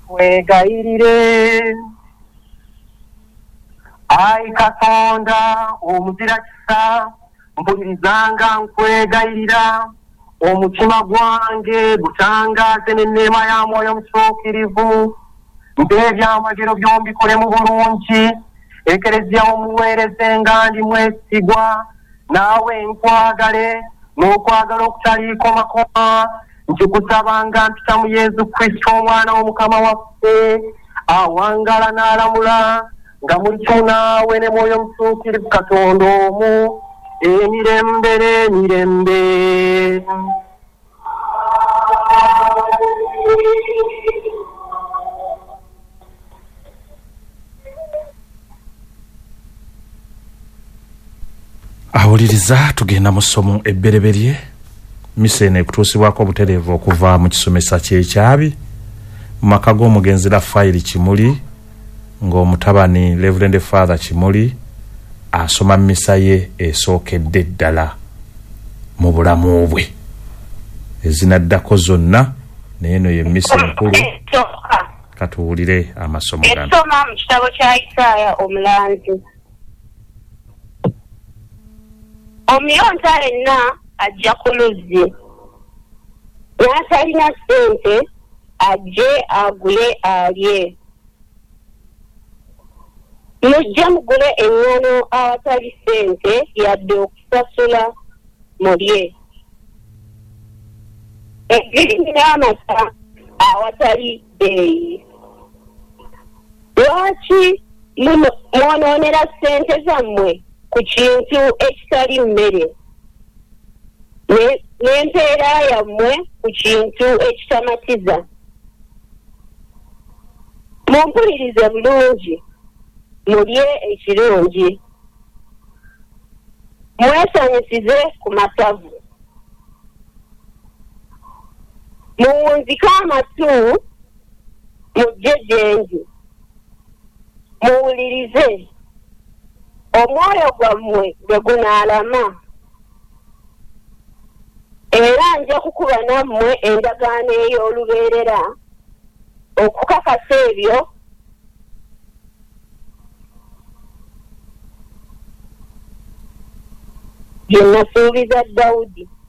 nkwegayirire ai Katonda omuzira kisa mpulirizanga nkwegayirira omutima gwange gutangaze n'enneema ya mwoyo mutuukirivu ebyamagero byombikole mu bulungi ekereziya omuweereze nga ndi mwesigwa naawe nkwagale n'okwagala okutaliiko makoma nkikusabanga mpita mu Yesu Kristo omwana w'omukama waffe awangala n'alamula nga mulimu naawe ne mwoyo mutuukirivu Katonda omu emirembe n'emirembe. Awuliriza tugenda mu ssomo ebbereberye misene ekutuusibwako obutereevu okuva mu kisomesa ky'ekyabi mu maka g'omugenzi Rafaeli Kimuli ng'omutabani Reverend Father Kimuli asoma mmisa ye esookedde ddala mu bulamu bwe ezinaddako zonna naye eno ye mmisa enkulu. Katuwulire amasomo gano. Esoma mu kitabo kya Isaaya omulanzi. Omuyonta yenna ajja ku luzzi n'atalina ssente ajje agule alye. Mujje mugule ennyano awatali ssente yadde okusasula mulye. Ebirimi n'amata awatali bbeeyi. Lwaki mwonoonera ssente zammwe ku kintu ekitali mmere n'empeera yammwe ku kintu ekitamatiza? Mumpulirize bulungi mulye ekirungi mwesanyusize ku masavu. Muwunzike amatu mujje gyendi muwulirize omwoyo gwammwe gwe gunaalama. Era nja kukuba nammwe endagaano ey'olubeerera okukakasa ebyo bye nasuubiza Dawudi.